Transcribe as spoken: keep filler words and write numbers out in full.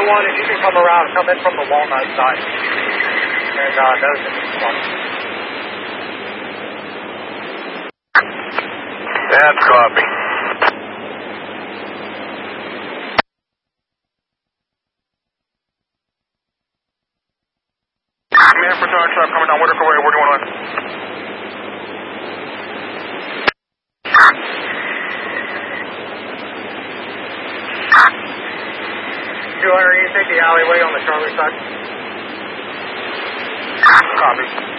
one, if you can come around, come in from the Walnut side. And uh, nose it. That's copy. Man, for John Trap coming down Whitaker Way, where do you want to? two hundred, you take the alleyway on the Charlie side. Copy.